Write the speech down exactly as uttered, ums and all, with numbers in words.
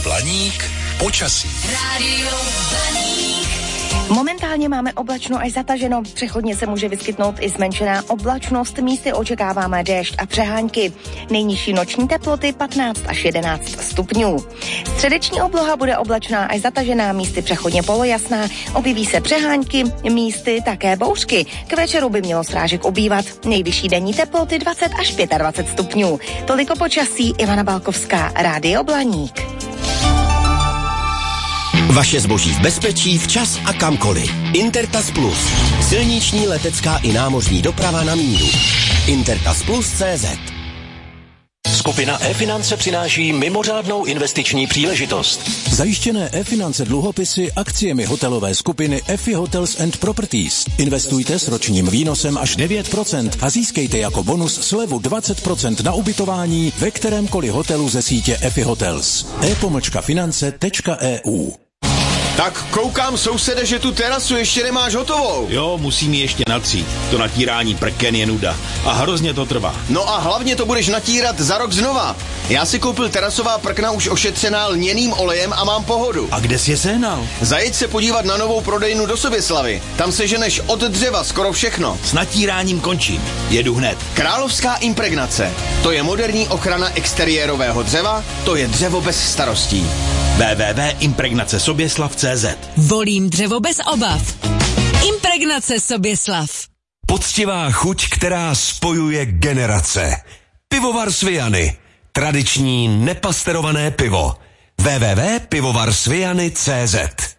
Blaník počasí. Rádio Blaník. Momentálně máme oblačno až zataženo. Přechodně se může vyskytnout i zmenšená oblačnost. Místy očekáváme déšť a přehánky. Nejnižší noční teploty patnáct až jedenáct stupňů. Středeční obloha bude oblačná až zatažená, místy přechodně polojasná. Objeví se přehánky, místy také bouřky. K večeru by mělo srážek ubývat. Nejvyšší denní teploty dvacet až dvacet pět stupňů. Toliko počasí, Ivana Balkovská, Rádio Blaník. Vaše zboží v bezpečí, včas a kamkoliv. Intertas Plus. Silniční, letecká i námořní doprava na míru. Intertas Plus tečka cé zet. Skupina e-finance přináší mimořádnou investiční příležitost. Zajištěné e-finance dluhopisy akciemi hotelové skupiny Efi Hotels and Properties. Investujte s ročním výnosem až devět procent a získejte jako bonus slevu dvacet procent na ubytování ve kterémkoliv hotelu ze sítě Efi Hotels. e pomlčka finance tečka e u. Tak koukám, sousede, že tu terasu ještě nemáš hotovou. Jo, musím ji ještě natřít. To natírání prken je nuda. A hrozně to trvá. No a hlavně to budeš natírat za rok znova. Já si koupil terasová prkna už ošetřená lněným olejem a mám pohodu. A kde jsi je sehnal? Zajeď se podívat na novou prodejnu do Soběslavy. Tam seženeš od dřeva skoro všechno. S natíráním končím. Jedu hned. Královská impregnace. To je moderní ochrana exteriérového dřeva, to je dřevo bez starostí. w w w tečka impregnace soběslav tečka cé zet. Volím dřevo bez obav. Impregnace Soběslav. Poctivá chuť, která spojuje generace. Pivovar Svijany. Tradiční nepasterované pivo. w w w tečka pivovar svijany tečka cé zet.